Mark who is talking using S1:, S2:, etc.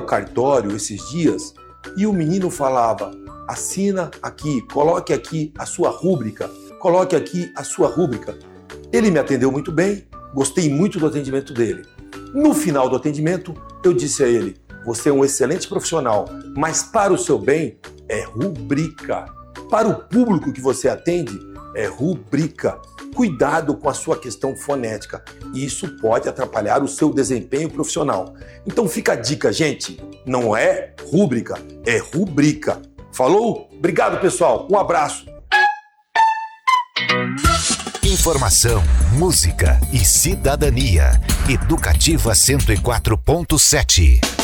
S1: cartório esses dias e o menino falava: assina aqui, coloque aqui a sua rúbrica, coloque aqui a sua rúbrica. Ele me atendeu muito bem, gostei muito do atendimento dele. No final do atendimento, eu disse a ele: você é um excelente profissional, mas para o seu bem é rubrica. Para o público que você atende, é rubrica. Cuidado com a sua questão fonética. Isso pode atrapalhar o seu desempenho profissional. Então fica a dica, gente. Não é rúbrica, é rubrica. Falou? Obrigado, pessoal. Um abraço.
S2: Informação, música e cidadania. Educativa 104.7.